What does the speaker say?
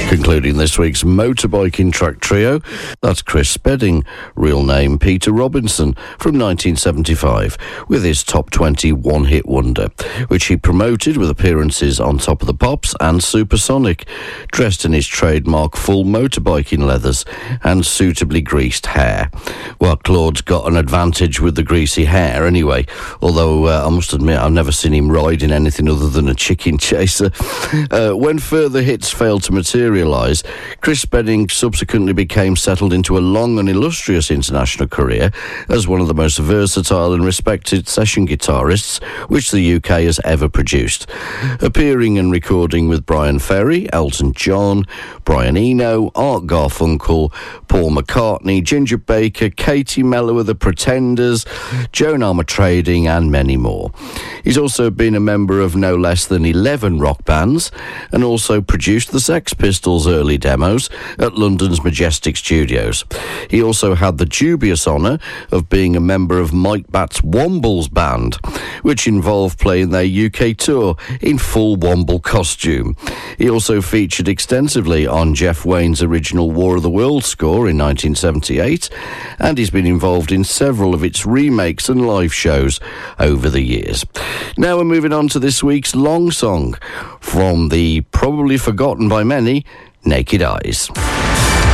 Concluding this week's motorbiking track trio, that's Chris Spedding, real name Peter Robinson, from 1975, with his top 20 one-hit wonder, which he promoted with appearances on Top of the Pops and Supersonic, dressed in his trademark full motorbiking leathers and suitably greased hair. Well, Claude's got an advantage with the greasy hair anyway, although I must admit I've never seen him riding anything other than a chicken chaser. When further hits failed to materialise, Chris Spedding subsequently became settled into a long and illustrious international career as one of the most versatile and respected session guitarists which the UK has ever produced, appearing and recording with Brian Ferry, Elton John, Brian Eno, Art Garfunkel, Paul McCartney, Ginger Baker, Katie Mello of the Pretenders, Joan Armatrading, and many more. He's also been a member of no less than 11 rock bands and also produced the Sex Pistols' early demos at London's Majestic Studios. He also had the dubious honour of being a member of Mike Batt's Wombles band, which involved playing their UK tour in full Womble costume. He also featured extensively on Jeff Wayne's original War of the Worlds score in 1978, and he's been involved in several of its remakes and live shows over the years. Now we're moving on to this week's long song from the probably forgotten by many Naked Eyes.